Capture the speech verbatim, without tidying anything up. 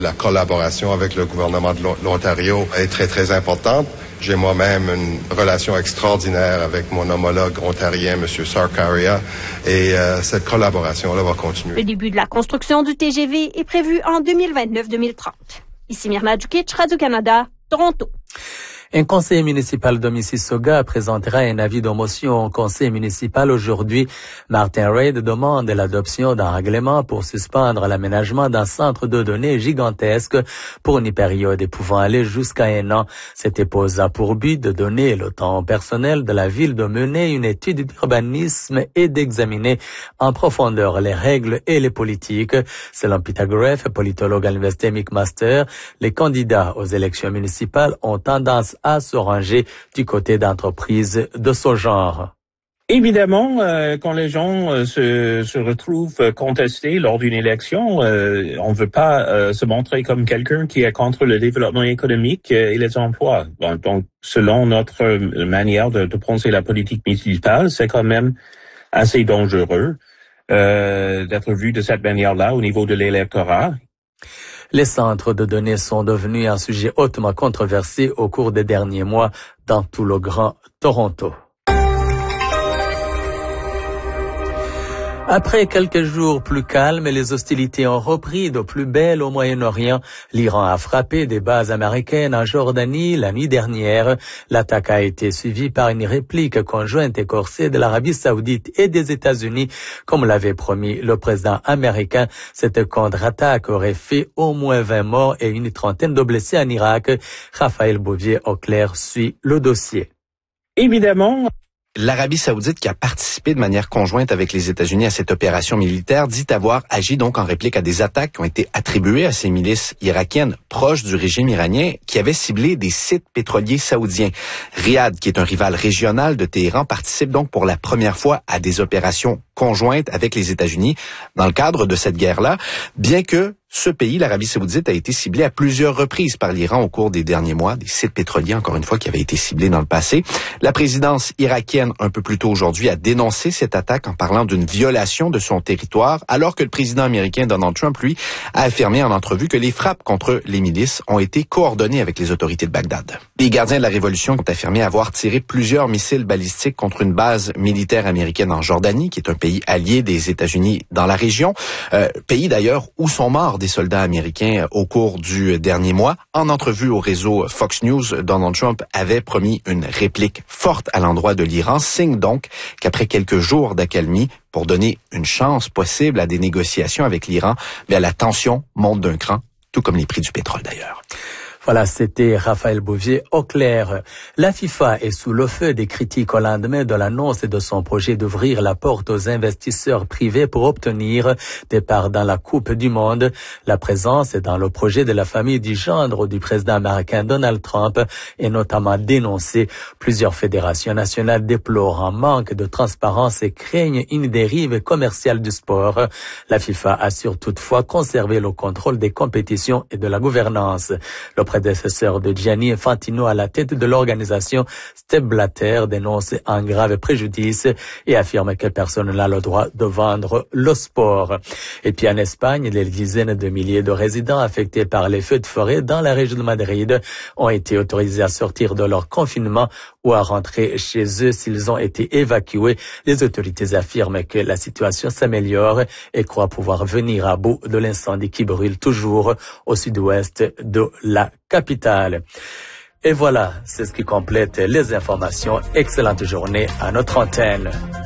La collaboration avec le gouvernement de l'Ontario est très, très importante. J'ai moi-même une relation extraordinaire avec mon homologue ontarien, M. Sarkaria, et euh, cette collaboration-là va continuer. Le début de la construction du T G V est prévu en deux mille vingt-neuf deux mille trente. Ici Myrna Djukic, Radio-Canada, Toronto. Un conseil municipal de Mississauga présentera un avis de motion au conseil municipal aujourd'hui. Martin Reid demande l'adoption d'un règlement pour suspendre l'aménagement d'un centre de données gigantesque pour une période pouvant aller jusqu'à un an. Cette pose a pour but de donner le temps au personnel de la ville de mener une étude d'urbanisme et d'examiner en profondeur les règles et les politiques. Selon Peter Greff, politologue à l'Université McMaster, les candidats aux élections municipales ont tendance à se ranger du côté d'entreprises de ce genre. Évidemment, euh, quand les gens euh, se, se retrouvent contestés lors d'une élection, euh, on ne veut pas euh, se montrer comme quelqu'un qui est contre le développement économique et les emplois. Bon, donc, selon notre manière de, de penser la politique municipale, c'est quand même assez dangereux euh, d'être vu de cette manière-là au niveau de l'électorat. Les centres de données sont devenus un sujet hautement controversé au cours des derniers mois dans tout le Grand Toronto. Après quelques jours plus calmes, les hostilités ont repris de plus belle au Moyen-Orient. L'Iran a frappé des bases américaines en Jordanie la nuit dernière. L'attaque a été suivie par une réplique conjointe et corsée de l'Arabie Saoudite et des États-Unis, comme l'avait promis le président américain. Cette contre-attaque aurait fait au moins vingt morts et une trentaine de blessés en Irak. Raphaël Bouvier-Auclair suit le dossier. Évidemment, l'Arabie Saoudite, qui a participé de manière conjointe avec les États-Unis à cette opération militaire, dit avoir agi donc en réplique à des attaques qui ont été attribuées à ces milices irakiennes proches du régime iranien qui avaient ciblé des sites pétroliers saoudiens. Riyad, qui est un rival régional de Téhéran, participe donc pour la première fois à des opérations conjointes avec les États-Unis dans le cadre de cette guerre-là, bien que ce pays, l'Arabie Saoudite, a été ciblé à plusieurs reprises par l'Iran au cours des derniers mois, des sites pétroliers, encore une fois, qui avaient été ciblés dans le passé. La présidence irakienne, un peu plus tôt aujourd'hui, a dénoncé cette attaque en parlant d'une violation de son territoire, alors que le président américain Donald Trump, lui, a affirmé en entrevue que les frappes contre les milices ont été coordonnées avec les autorités de Bagdad. Les gardiens de la révolution ont affirmé avoir tiré plusieurs missiles balistiques contre une base militaire américaine en Jordanie, qui est un pays allié des États-Unis dans la région, euh, pays d'ailleurs où sont morts des soldats américains au cours du dernier mois. En entrevue au réseau Fox News, Donald Trump avait promis une réplique forte à l'endroit de l'Iran, signe donc qu'après quelques jours d'accalmie, pour donner une chance possible à des négociations avec l'Iran, bien, la tension monte d'un cran, tout comme les prix du pétrole d'ailleurs. Voilà, c'était Raphaël Bouvier-Auclair. La FIFA est sous le feu des critiques au lendemain de l'annonce de son projet d'ouvrir la porte aux investisseurs privés pour obtenir des parts dans la Coupe du Monde. La présence dans le projet de la famille du gendre du président américain Donald Trump est notamment dénoncée. Plusieurs fédérations nationales déplorent un manque de transparence et craignent une dérive commerciale du sport. La FIFA assure toutefois conserver le contrôle des compétitions et de la gouvernance. Le prédécesseur de Gianni Infantino à la tête de l'organisation, Sepp Blatter, dénonce un grave préjudice et affirme que personne n'a le droit de vendre le sport. Et puis en Espagne, les dizaines de milliers de résidents affectés par les feux de forêt dans la région de Madrid ont été autorisés à sortir de leur confinement ou à rentrer chez eux s'ils ont été évacués. Les autorités affirment que la situation s'améliore et croient pouvoir venir à bout de l'incendie qui brûle toujours au sud-ouest de la capitale. Et voilà, c'est ce qui complète les informations. Excellente journée à notre antenne.